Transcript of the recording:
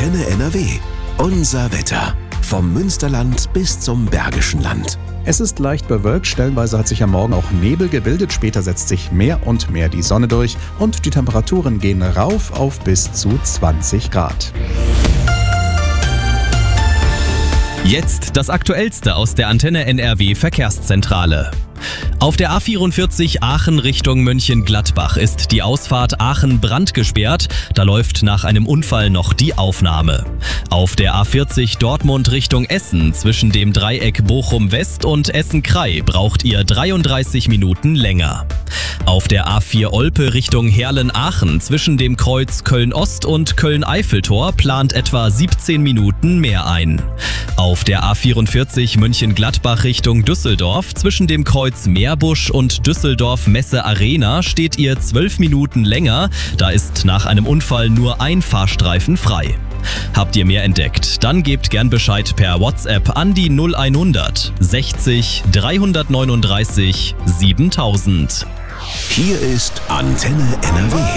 Antenne NRW. Unser Wetter. Vom Münsterland bis zum Bergischen Land. Es ist leicht bewölkt, stellenweise hat sich am Morgen auch Nebel gebildet, später setzt sich mehr und mehr die Sonne durch und die Temperaturen gehen rauf auf bis zu 20 Grad. Jetzt das Aktuellste aus der Antenne NRW Verkehrszentrale. Auf der A44 Aachen Richtung Mönchengladbach ist die Ausfahrt Aachen brandgesperrt. Da läuft nach einem Unfall noch die Aufnahme. Auf der A40 Dortmund Richtung Essen zwischen dem Dreieck Bochum West und Essen-Krei braucht ihr 33 Minuten länger. Auf der A4 Olpe Richtung Herlen-Aachen zwischen dem Kreuz Köln-Ost und Köln-Eiffeltor plant etwa 17 Minuten mehr ein. Auf der A44 Mönchengladbach Richtung Düsseldorf zwischen dem Kreuz Meerbusch und Düsseldorf Messe Arena steht ihr 12 Minuten länger. Da ist nach einem Unfall nur ein Fahrstreifen frei. Habt ihr mehr entdeckt? Dann gebt gern Bescheid per WhatsApp an die 0100 60 339 7000. Hier ist Antenne NRW.